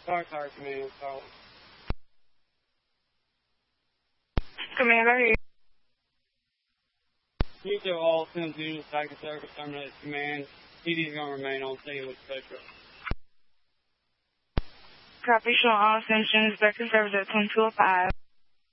Car Tower Command, call. Commander, You two all send units back to service terminated command. TD's going to remain on scene with Petra. copy, show all ascensions back to service at 2205.